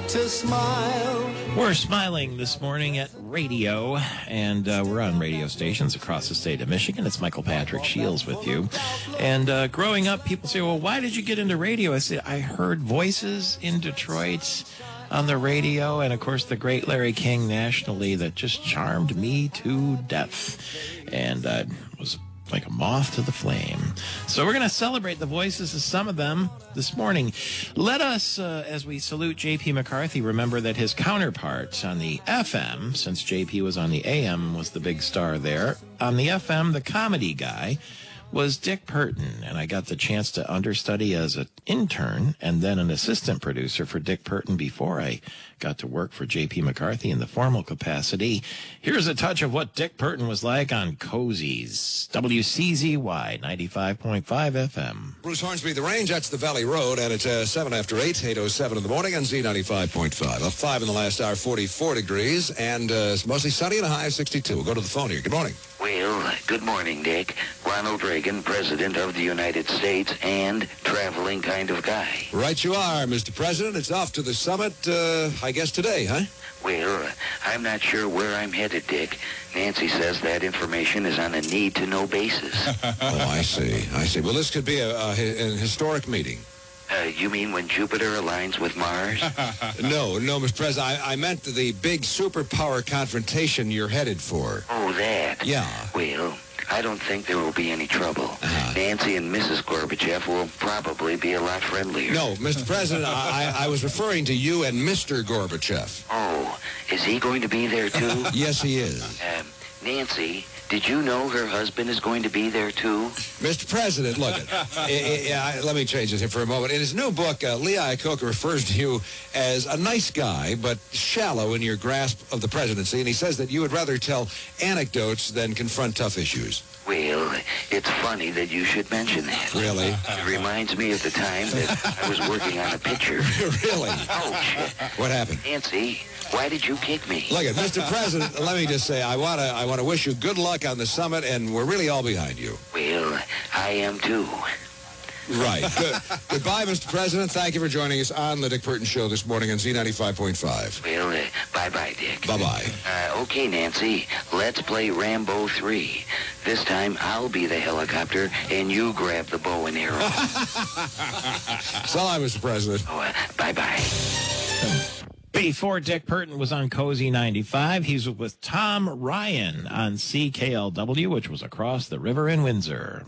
to smile. We're smiling this morning at radio, and we're on radio stations across the state of Michigan. It's Michael Patrick Shields with you. And growing up, people say, well, why did you get into radio? I said, I heard voices in Detroit on the radio, and, of course, the great Larry King nationally that just charmed me to death. And I was like a moth to the flame. So we're going to celebrate the voices of some of them this morning. Let us, as we salute J.P. McCarthy, remember that his counterpart on the FM, since J.P. was on the AM, was the big star there. On the FM, the comedy guy was Dick Burton, and I got the chance to understudy as an intern and then an assistant producer for Dick Burton before I got to work for J.P. McCarthy in the formal capacity. Here's a touch of what Dick Burton was like on Cozy's WCZY 95.5 FM. Bruce Hornsby, The Range, that's the Valley Road, and it's 7 after 8, 8:07 in the morning on Z95.5. Up 5 in the last hour, 44 degrees, and it's mostly sunny and a high of 62. We'll go to the phone here. Good morning. Well, good morning, Dick. Ronald Reagan, President of the United States and traveling kind of guy. Right you are, Mr. President. It's off to the summit, I guess today, huh? Well, I'm not sure where I'm headed, Dick. Nancy says that information is on a need-to-know basis. Oh, I see. Well, this could be an historic meeting. You mean when Jupiter aligns with Mars? No, Mr. President. I meant the big superpower confrontation you're headed for. Oh, that? Yeah. Well, I don't think there will be any trouble. Nancy and Mrs. Gorbachev will probably be a lot friendlier. No, Mr. President, I was referring to you and Mr. Gorbachev. Oh, is he going to be there, too? Yes, he is. Nancy, did you know her husband is going to be there, too? Mr. President, look, let me change this here for a moment. In his new book, Lee Iacocca refers to you as a nice guy, but shallow in your grasp of the presidency, and he says that you would rather tell anecdotes than confront tough issues. Well, it's funny that you should mention that. Really? It reminds me of the time that I was working on a picture. Really? Ouch. What happened? Nancy, why did you kick me? Look, Mr. President, let me just say, I want to wish you good luck on the summit, and we're really all behind you. Well, I am too. Right. Goodbye, Mr. President. Thank you for joining us on the Dick Burton Show this morning on Z95.5. Well, bye-bye, Dick. Bye-bye. Okay, Nancy, let's play Rambo 3. This time, I'll be the helicopter, and you grab the bow and arrow. So long, Mr. President. Oh, bye-bye. Before Dick Burton was on Cozy 95, he was with Tom Ryan on CKLW, which was across the river in Windsor.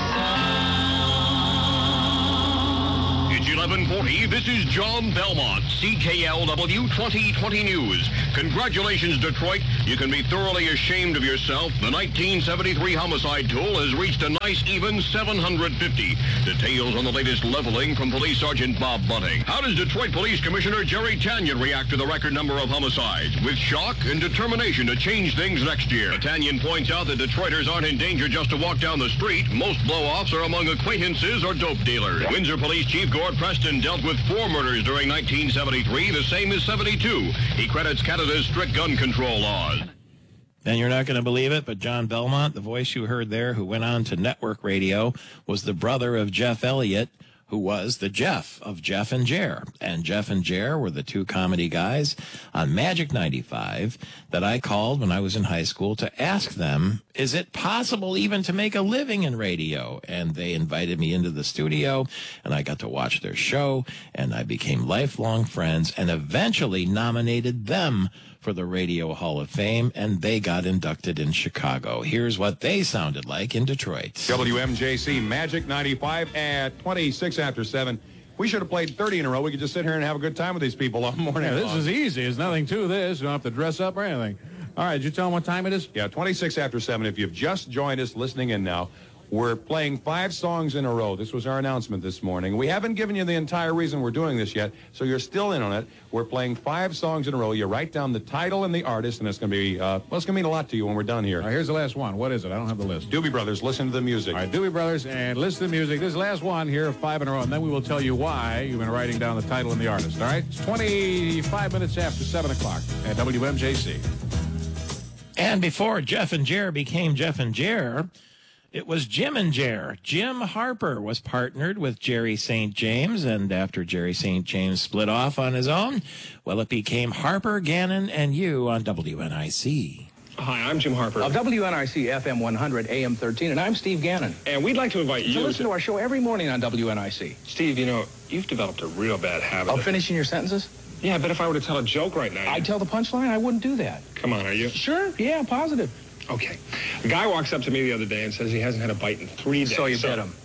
It's 11:40. This is John Belmont, CKLW 2020 News. Congratulations, Detroit. You can be thoroughly ashamed of yourself. The 1973 homicide toll has reached a nice even 750. Details on the latest leveling from Police Sergeant Bob Bunting. How does Detroit Police Commissioner Jerry Tanyan react to the record number of homicides? With shock and determination to change things next year. Tanyan points out that Detroiters aren't in danger just to walk down the street. Most blow-offs are among acquaintances or dope dealers. Windsor Police Chief Gord Preston dealt with 4 murders during 1973, the same as 72. He credits Canada's strict gun control laws. And you're not going to believe it, but John Belmont, the voice you heard there, who went on to network radio, was the brother of Jeff Elliott, who was the Jeff of Jeff and Jer. And Jeff and Jer were the 2 comedy guys on Magic 95 that I called when I was in high school to ask them, is it possible even to make a living in radio? And they invited me into the studio, and I got to watch their show, and I became lifelong friends and eventually nominated them for the Radio Hall of Fame, and they got inducted in Chicago. Here's what they sounded like in Detroit. WMJC Magic 95 at 26 after 7. We should have played 30 in a row. We could just sit here and have a good time with these people all morning. Yeah, this is easy. There's nothing to this. You don't have to dress up or anything. All right, did you tell them what time it is? Yeah, 26 after 7. If you've just joined us listening in now, we're playing 5 songs in a row. This was our announcement this morning. We haven't given you the entire reason we're doing this yet, so you're still in on it. We're playing 5 songs in a row. You write down the title and the artist, and it's going to be, it's going to mean a lot to you when we're done here. All right, here's the last one. What is it? I don't have the list. Doobie Brothers, listen to the music. All right, Doobie Brothers, and listen to the music. This is the last one here, 5 in a row, and then we will tell you why you've been writing down the title and the artist. All right? It's 25 minutes after 7 o'clock at WMJC. And before Jeff and Jer became Jeff and Jer, It was Jim and Jer. Jim Harper was partnered with Jerry St. James, and after Jerry St. James split off on his own, well, it became Harper, Gannon, and you on WNIC. Hi, I'm Jim Harper of WNIC FM 100 AM 13, and I'm Steve Gannon. And we'd like to invite you to listen to our show every morning on WNIC. Steve, you know, you've developed a real bad habit of finishing your sentences? Yeah, I bet if I were to tell a joke right now... I'd tell the punchline? I wouldn't do that. Come on, are you? Sure, yeah, positive. Okay. A guy walks up to me the other day and says he hasn't had a bite in 3 days. So you bet him.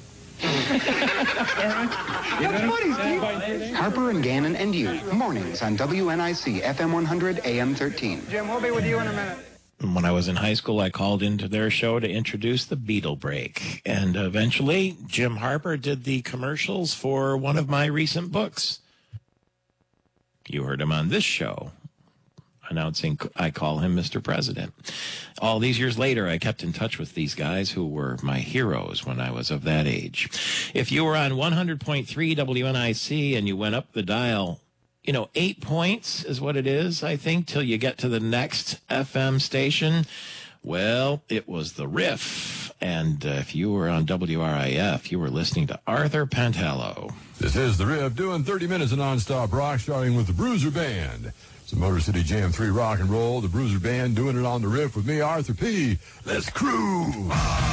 That's funny, Steve. Harper and Gannon and you, mornings on WNIC FM 100 AM 13. Jim, we'll be with you in a minute. When I was in high school, I called into their show to introduce the Beetle Break. And eventually, Jim Harper did the commercials for one of my recent books. You heard him on this show, announcing I call him Mr. President. All these years later, I kept in touch with these guys who were my heroes when I was of that age. If you were on 100.3 WNIC and you went up the dial, 8 points is what it is, I think, till you get to the next FM station. Well, it was the Riff. And if you were on WRIF, you were listening to Arthur Pantello. This is the Riff, doing 30 minutes of nonstop rock, starting with the Bruiser Band. Some Motor City Jam 3 rock and roll. The Bruiser Band doing it on the Riff with me, Arthur P. Let's cruise!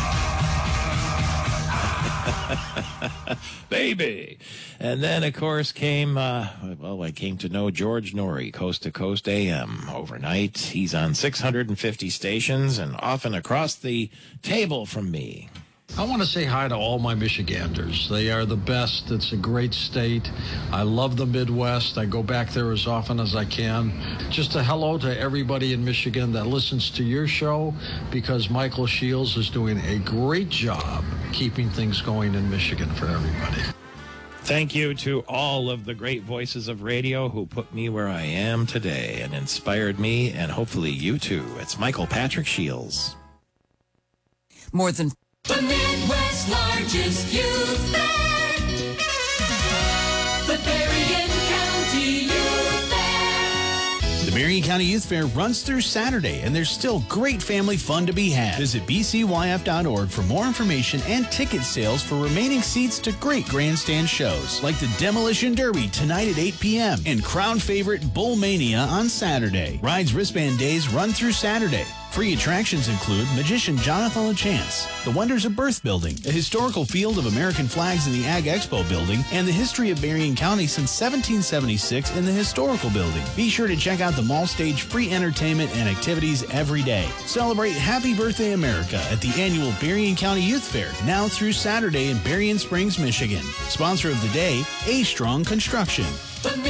Baby. And then, of course, came, I came to know George Norrie, Coast to Coast AM. Overnight, he's on 650 stations and often across the table from me. I want to say hi to all my Michiganders. They are the best. It's a great state. I love the Midwest. I go back there as often as I can. Just a hello to everybody in Michigan that listens to your show, because Michael Shields is doing a great job keeping things going in Michigan for everybody. Thank you to all of the great voices of radio who put me where I am today and inspired me, and hopefully you too. It's Michael Patrick Shields. More than the Midwest's largest youth fair, the Berrien County Youth Fair. The Berrien County Youth Fair runs through Saturday, and there's still great family fun to be had. Visit bcyf.org for more information and ticket sales for remaining seats to great grandstand shows, like the Demolition Derby tonight at 8 p.m. and crowd favorite Bull Mania on Saturday. Rides Wristband Days run through Saturday. Free attractions include Magician Jonathan LaChance, the Wonders of Birth Building, a historical field of American flags in the Ag Expo building, and the history of Berrien County since 1776 in the historical building. Be sure to check out the mall stage free entertainment and activities every day. Celebrate Happy Birthday America at the annual Berrien County Youth Fair, now through Saturday in Berrien Springs, Michigan. Sponsor of the day, A Strong Construction. The